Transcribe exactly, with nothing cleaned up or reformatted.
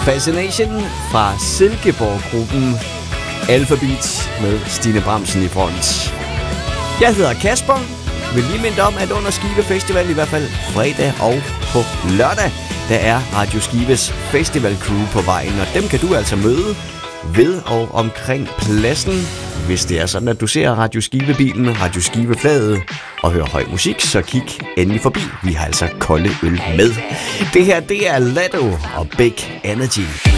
Fascination fra Silkeborg-gruppen Alphabet med Stine Bramsen i front. Jeg hedder Kasper. Vil lige minde om, at under Skive Festival, i hvert fald fredag og på lørdag, der er Radio Skives Festival Crew på vejen, og dem kan du altså møde ved og omkring pladsen. Hvis det er sådan, at du ser Radio Skive-bilen, Radio Skive-flaget og hører høj musik, så kig endelig forbi. Vi har altså kolde øl med. Det her, det er Latto og Big Energy.